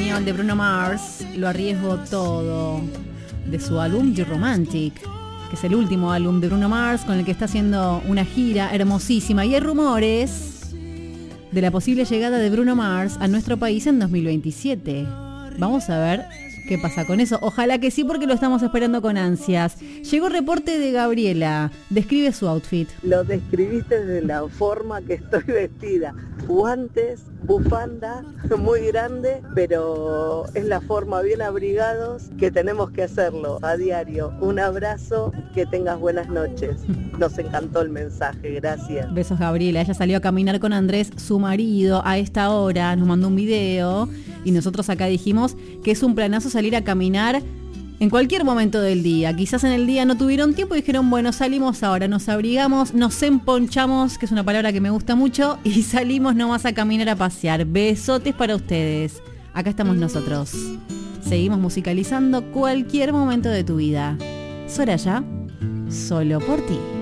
año, el de Bruno Mars, Lo arriesgo todo, de su álbum The Romantic, que es el último álbum de Bruno Mars, con el que está haciendo una gira hermosísima. Y hay rumores de la posible llegada de Bruno Mars a nuestro país en 2027. Vamos a ver qué pasa con eso. Ojalá que sí, porque lo estamos esperando con ansias. Llegó reporte de Gabriela. Describe su outfit. Lo describiste de la forma que estoy vestida. Guantes, bufanda, muy grande, pero es la forma, bien abrigados, que tenemos que hacerlo a diario. Un abrazo, que tengas buenas noches. Nos encantó el mensaje, gracias. Besos, Gabriela. Ella salió a caminar con Andrés, su marido, a esta hora. Nos mandó un video y nosotros acá dijimos que es un planazo salir a caminar en cualquier momento del día. Quizás en el día no tuvieron tiempo y dijeron, bueno, salimos ahora, nos abrigamos, nos emponchamos, que es una palabra que me gusta mucho, y salimos nomás a caminar, a pasear. Besotes para ustedes. Acá estamos nosotros. Seguimos musicalizando cualquier momento de tu vida. Soraya, solo por ti.